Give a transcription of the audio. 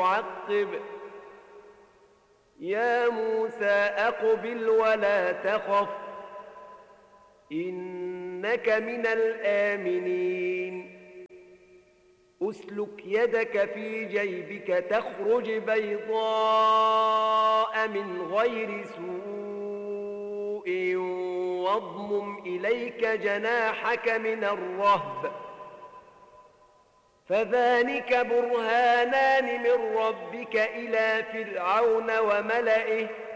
يعقب: يا موسى أقبل ولا تخف إنك من الآمنين. أسلك يدك في جيبك تخرج بيضاء من غير سوء واضمم إليك جناحك من الرهب فذلك برهانان من ربك إلى فرعون وملئه